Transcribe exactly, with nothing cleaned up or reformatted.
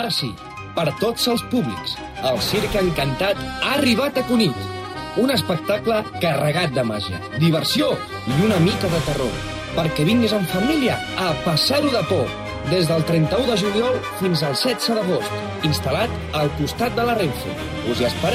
Ara sí, per tots els públics, el Circ Encantat ha arribat a Cunit. Un espectacle carregat de màgia, diversió i una mica de terror, perquè vinguis en família a passar-ho de por, des del trenta-u de juliol fins al setze d'agost, instal·lat al costat de la Renfe. Us hi esperem.